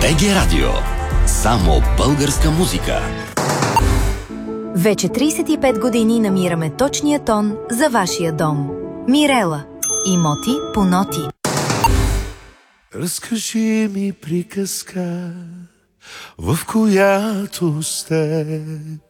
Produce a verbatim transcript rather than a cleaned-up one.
БГ Радио. Само българска музика. Вече трийсет и пет години намираме точния тон за вашия дом. Мирела. Имоти по ноти. Разкажи ми приказка, в която с теб